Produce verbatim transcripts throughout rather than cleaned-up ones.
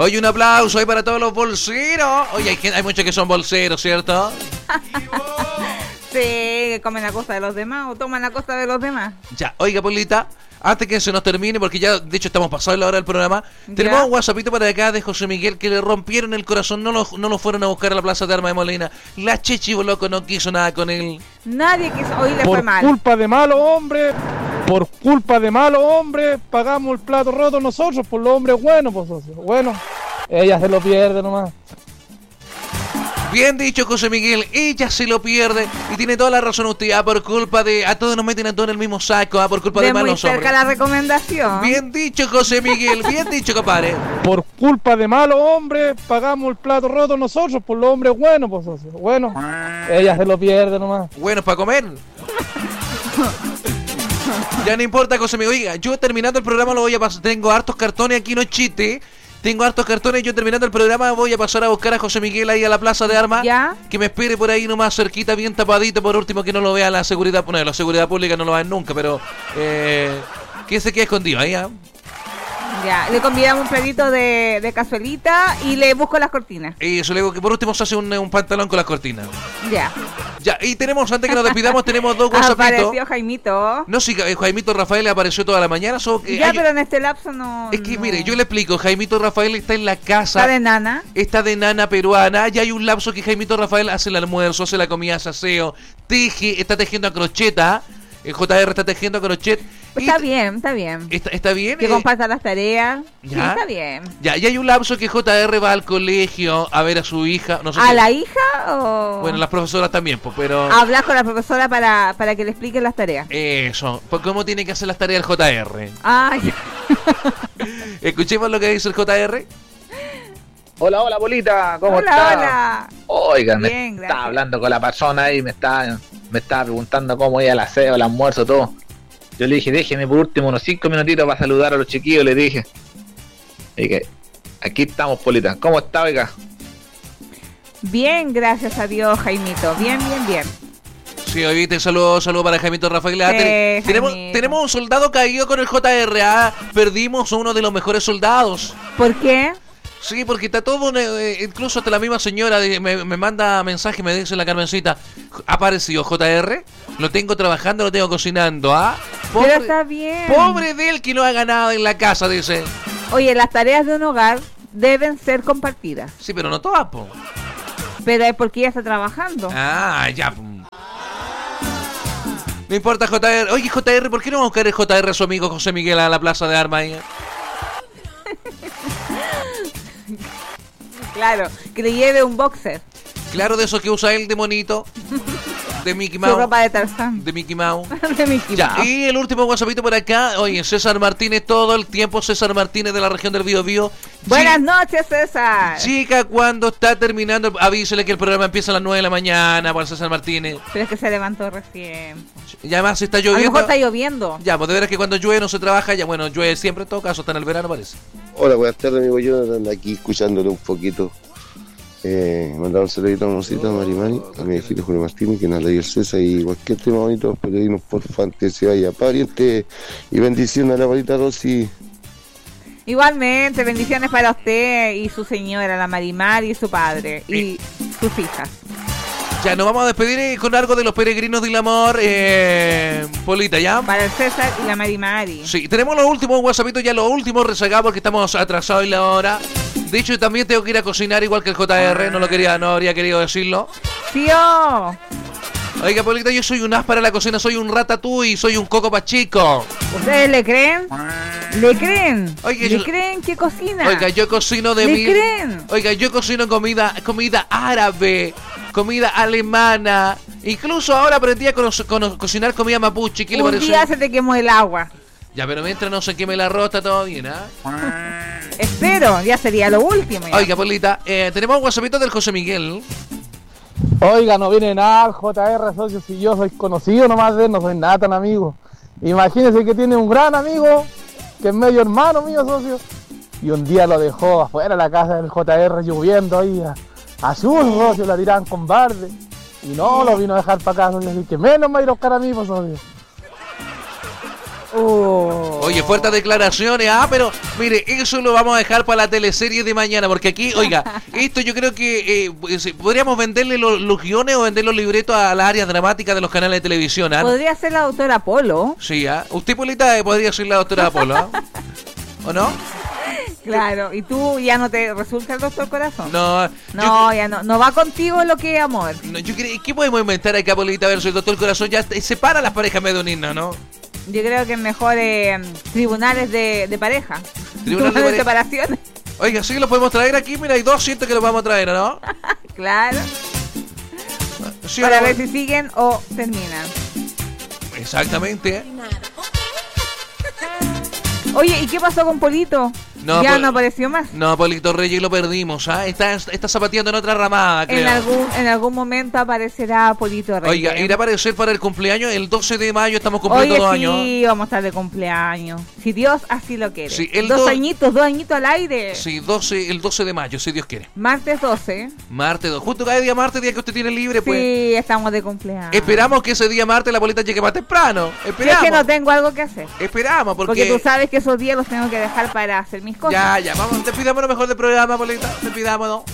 Oye, un aplauso ahí para todos los bolseros. Oye, hay, gente, hay muchos que son bolseros, ¿cierto? Sí, que comen a costa de los demás o toman a costa de los demás. Ya, oiga, Polita, antes que se nos termine, porque ya, de hecho, estamos pasados la hora del programa, ¿Ya? tenemos un WhatsAppito para acá de José Miguel que le rompieron el corazón, no lo, no lo fueron a buscar a la Plaza de Armas de Molina. La Chechi Boloco no quiso nada con él. Nadie quiso, hoy le Por fue mal. culpa de malos hombres, por culpa de malos hombres, pagamos el plato roto nosotros, por los hombres buenos, pues socio. Bueno, ella se lo pierde nomás. Bien dicho, José Miguel, ella se lo pierde y tiene toda la razón usted. Ah, por culpa de... A todos nos meten a todos en el mismo saco, ah, por culpa de, De muy malos cerca hombres. la recomendación. Bien dicho, José Miguel, bien dicho, compadre. Por culpa de malos hombres, pagamos el plato roto nosotros, por los hombres buenos, pues socio. Bueno, ella se lo pierde nomás. Buenos para comer. Ya no importa, José Miguel. Oiga, yo terminando el programa lo voy a pasar. Tengo hartos cartones aquí, no es chiste. Tengo hartos cartones. Yo terminando el programa voy a pasar a buscar a José Miguel ahí a la Plaza de Armas. ¿Ya? Que me espere por ahí nomás cerquita, bien tapadito. Por último, que no lo vea la seguridad. Bueno, la seguridad pública no lo ven nunca, pero eh, que se quede escondido ahí, ¿eh? Ya, le convidamos un platito de, de cazuelita y le busco las cortinas. Y eso le digo que por último se hace un, un pantalón con las cortinas. Ya. Ya, y tenemos, antes que nos despidamos, tenemos dos WhatsAppitos. Apareció Jaimito. No, si Jaimito Rafael apareció toda la mañana. So que Ya, hay- pero en este lapso no... Es que no. mire, yo le explico, Jaimito Rafael está en la casa, Está de nana. está de nana peruana, ya hay un lapso que Jaimito Rafael hace el almuerzo, hace la comida, hace aseo, teje, está tejiendo a crocheta, el J R está tejiendo a crochet. y Está t- bien, está bien. Está, está bien. Que eh, comparta las tareas. Sí, ¿ya? está bien. Ya, y hay un lapso que J R va al colegio a ver a su hija. No sé ¿A si- la hija o...? Bueno, las profesoras también, pues, pero... Hablar con la profesora para, para que le explique las tareas. Eso, pues cómo tiene que hacer las tareas el J R. Ay, Escuchemos lo que dice el J R. Hola, hola, Polita, ¿cómo hola, estás? hola. Oiga, me Bien, gracias. estaba hablando con la persona ahí, me estaba, me estaba preguntando cómo iba el aseo, el almuerzo, todo. Yo le dije, déjeme por último unos cinco minutitos para saludar a los chiquillos, le dije. Y que aquí estamos, Polita. ¿Cómo está, oiga? Bien, gracias a Dios, Jaimito. Bien, bien, bien. Sí, hoy te saludo, saludo para Jaimito Rafael. Ah, Sí, ten- tenemos, Jaimito. tenemos un soldado caído con el J R. Ah, perdimos a uno de los mejores soldados. ¿Por qué? Sí, porque está todo, eh, incluso hasta la misma señora de- me, me manda mensaje, me dice la Carmencita, ¿ha aparecido J R? Lo tengo trabajando, lo tengo cocinando, ¿ah? Pero está bien. Pobre de él que no ha ganado en la casa, dice. Oye, las tareas de un hogar deben ser compartidas. Sí, pero no todas, po. Pero es porque ella está trabajando. Ah, ya. po. No importa, J R. Oye, J R, ¿por qué no va a buscar el J R a su amigo José Miguel a la Plaza de Armas ahí? Claro, que le lleve un boxer. Claro, de esos que usa él de monito. De Mickey Su Mouse. ropa de Tarzán. De Mickey Mouse. De Mickey Ya, Mouse. y el último WhatsAppito por acá. Oye, César Martínez, todo el tiempo César Martínez de la región del Biobío. Buenas Chi- noches, César. Chica, cuando está terminando, avísele que el programa empieza a las nueve de la mañana para César Martínez. Pero es que se levantó recién. Y además si está A lo lloviendo. mejor está lloviendo. Ya, pues de veras que cuando llueve no se trabaja. Ya, bueno, llueve siempre en todo caso, hasta en el verano parece. Hola, buenas tardes, amigo Jonathan, aquí escuchándole un poquito. Eh, mandar un saludito a Mosita, a Marimani, a mi hijito Julio Martínez, que nos leí el César y cualquier tema bonito, pedirnos por fantasía y pariente. Y bendiciones a la bonita Rosy. Igualmente, bendiciones para usted y su señora, la Marimar, y su padre, y sus hijas. Ya, nos vamos a despedir eh, con algo de los peregrinos del amor. Eh, Polita, ¿ya? Para el César y la Marimari. Sí, tenemos los últimos WhatsAppitos, ya los últimos rezagados porque estamos atrasados en la hora. De hecho, también tengo que ir a cocinar igual que el J R, no lo quería, no habría querido decirlo. ¡Tío! Oiga, Polita, yo soy un as para la cocina, soy un ratatouille, soy un coco pachico. ¿Ustedes le creen? ¿Le creen? Oye, ¿Le yo- creen que cocina? Oiga, yo cocino de ¿Le mil. creen? Oiga, yo cocino comida, comida árabe, comida alemana. Incluso ahora aprendí a cono- cono- cocinar comida mapuche. ¿Qué le Un parece? día se te quemó el agua. Ya, pero mientras no se queme el arroz, está todo bien, ¿ah? Espero, ya sería lo último. ya. Oiga, Polita, eh, tenemos un WhatsAppito del José Miguel. Oiga, no viene nada el J R, socio, si yo soy conocido nomás de él, no soy nada tan amigo. Imagínese que tiene un gran amigo, que es medio hermano mío, socio, y un día lo dejó afuera de la casa del J R lloviendo ahí, a, a su socio, la tiraban con barde, y no lo vino a dejar para acá, socio, así que menos me va a ir a buscar a mí, pues, socio. Oh. Oye, fuertes declaraciones, ah, pero mire, eso lo vamos a dejar para la teleserie de mañana, porque aquí, oiga, esto yo creo que eh, pues, podríamos venderle los, los guiones o vender los libretos a las áreas dramáticas de los canales de televisión, ¿ah? Podría ser la doctora Polo. Sí, ¿ah? Usted, Polita, eh, podría ser la doctora Polo, ¿ah? ¿O no? Claro, ¿y tú ya no te resulta el doctor Corazón? No, No, yo, ya no, no va contigo lo que es amor. no, yo creo, ¿qué podemos inventar acá, Polita? A ver, si el doctor Corazón ya te- separa a las parejas medio unidas, ¿no? Yo creo que es mejor eh, tribunales de, de pareja. Tribunal de de pareja. separaciones. Oiga, sí, los podemos traer aquí, mira, hay dos siete que los vamos a traer, ¿no? Claro. Sí, Para ¿no? ver si siguen o terminan. Exactamente. Oye, ¿y qué pasó con Polito? No, ya Pol- no apareció más. No, Polito Reyes lo perdimos, ¿ah? Está, está zapateando en otra ramada, creo. En algún, en algún momento aparecerá Polito Reyes. Oiga, irá a aparecer para el cumpleaños el doce de mayo, estamos cumpliendo Oye, dos sí, años. vamos a estar de cumpleaños. Si Dios así lo quiere. Sí, el dos do- añitos, dos añitos al aire. Sí, doce, el doce de mayo, si Dios quiere. Martes doce. Martes, dos. Justo cada día martes, día que usted tiene libre, pues. Sí, estamos de cumpleaños. Esperamos que ese día martes la bolita llegue más temprano. Si es Esperamos. que no tengo algo que hacer. Esperamos, porque... Porque tú sabes que esos días los tengo que dejar para hacer mis cosas. Ya, ya, vamos, despidámonos mejor del programa, Polita. Despidámonos.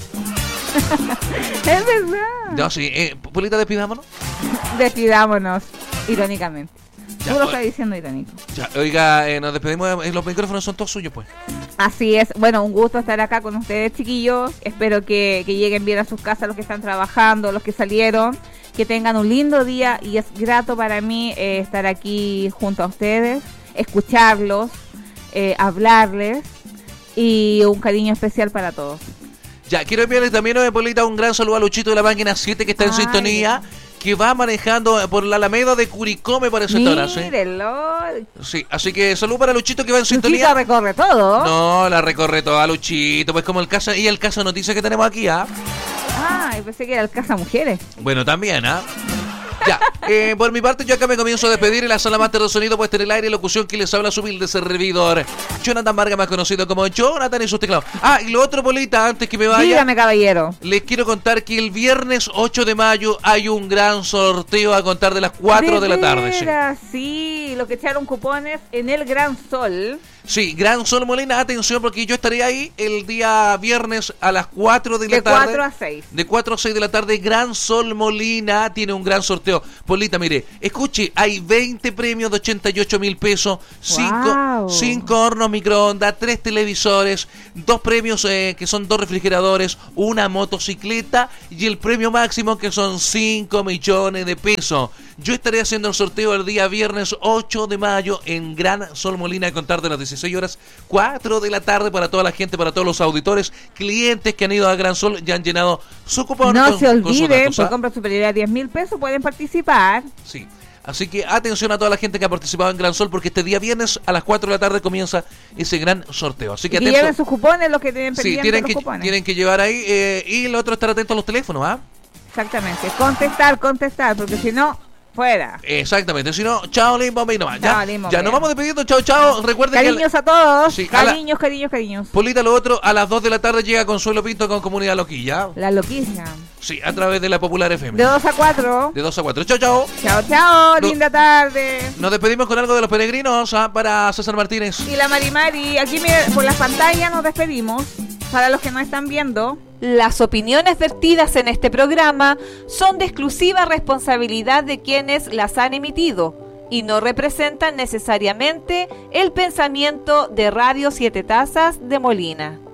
Es verdad. No, sí, eh, Polita, despidámonos. Despidámonos, irónicamente. Ya, Tú lo o- estás diciendo irónico. Ya, oiga, eh, nos despedimos. eh, Los micrófonos son todos suyos, pues. Así es. Bueno, un gusto estar acá con ustedes, chiquillos. Espero que, que lleguen bien a sus casas los que están trabajando, los que salieron. Que tengan un lindo día y es grato para mí eh, estar aquí junto a ustedes, escucharlos, eh, hablarles y un cariño especial para todos. Ya, quiero enviarle también, eh, Polita, un gran saludo a Luchito de la máquina siete que está en Ay. sintonía, que va manejando por la Alameda de Curicó, me parece esta hora, ¿sí? Mírenlo. Sí, así que salud para Luchito que va en Luchito sintonía. recorre todo. No, la recorre toda Luchito, pues como el caso y el caso noticias que tenemos aquí, ¿ah? Ah, yo pensé que era el Casa Mujeres. Bueno, también, ¿ah? Ya, eh, por mi parte yo acá me comienzo a despedir en la sala máster de sonido puesta en el aire y locución que les habla su humilde servidor Jonathan Vargas, más conocido como Jonathan y sus teclados. Ah, y lo otro, Polita, antes que me vaya, Dígame, caballero. les quiero contar que el viernes ocho de mayo hay un gran sorteo a contar de las cuatro de, la tarde. Sí. veras, sí, los que echaron cupones en el Gran Sol. Sí, Gran Sol Molina, atención porque yo estaré ahí el día viernes a las cuatro de la De tarde. cuatro a seis. De cuatro a seis de la tarde, Gran Sol Molina tiene un gran sorteo. Polita, mire, escuche, hay veinte premios de ochenta y ocho mil pesos, Wow. cinco hornos microondas, tres televisores, dos premios eh, que son dos refrigeradores, una motocicleta y el premio máximo que son cinco millones de pesos. Yo estaré haciendo el sorteo el día viernes ocho de mayo en Gran Sol Molina a contar de las dieciséis horas, cuatro de la tarde para toda la gente, para todos los auditores, clientes que han ido a Gran Sol y han llenado su cupón. No con- se con sus olviden, datos, por ¿ah? compra superior a diez mil pesos pueden participar. Sí. Así que atención a toda la gente que ha participado en Gran Sol porque este día viernes a las cuatro de la tarde comienza ese gran sorteo. Así que Y que atentos. lleven sus cupones, los que tienen Sí, pendientes tienen los que, cupones. tienen que llevar ahí eh, y lo otro estar atento a los teléfonos, ¿ah? Exactamente. Contestar, contestar, porque si no, fuera. Exactamente, si no, chao, limbo, no más. Ya, Chao, limbo, ya bien. nos vamos despidiendo, chao, chao. Recuerden Cariños que a todos. Sí, a la- cariños, cariños, cariños. Polita, lo otro, a las dos de la tarde llega Consuelo Pinto con Comunidad Loquilla. La loquicia. Sí, a través de la Popular F M. De dos a cuatro. De dos a cuatro. Chao, chao. Chao, chao. No. Linda tarde. Nos despedimos con algo de los peregrinos, ¿ah? Para César Martínez. Y la Mari Mari. Aquí mire, por las pantallas nos despedimos. Para los que no están viendo. Las opiniones vertidas en este programa son de exclusiva responsabilidad de quienes las han emitido y no representan necesariamente el pensamiento de Radio Siete Tazas de Molina.